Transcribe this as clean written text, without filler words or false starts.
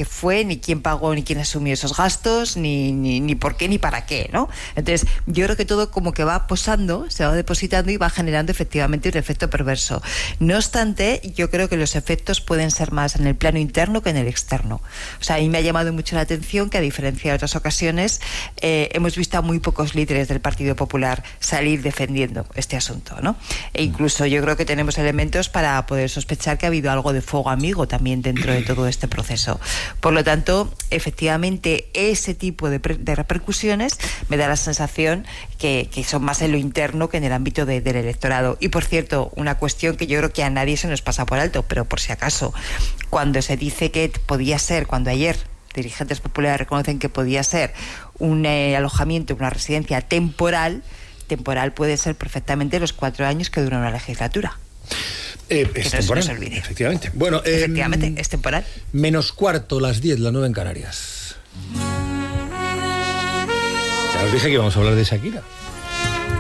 qué fue, ni quién pagó, ni quién asumió esos gastos, ni por qué, ni para qué, ¿no? Entonces, yo creo que todo como que va posando, se va depositando y va generando efectivamente un efecto perverso. No obstante, yo creo que los efectos pueden ser más en el plano interno que en el externo. O sea, a mí me ha llamado mucho la atención que, a diferencia de otras ocasiones, hemos visto a muy pocos líderes del Partido Popular salir defendiendo este asunto, ¿no? E incluso yo creo que tenemos elementos para poder sospechar que ha habido algo de fuego amigo también dentro de todo este proceso. Por lo tanto, efectivamente, ese tipo de repercusiones me da la sensación que son más en lo interno que en el ámbito del electorado. Y, por cierto, una cuestión que yo creo que a nadie se nos pasa por alto, pero por si acaso, cuando se dice que podía ser, cuando ayer dirigentes populares reconocen que podía ser un alojamiento, una residencia temporal puede ser perfectamente los 4 años que dura una legislatura. Es temporal, efectivamente. Bueno, efectivamente, es temporal. Menos cuarto, las 10, las 9 en Canarias. Ya os dije que íbamos a hablar de Shakira.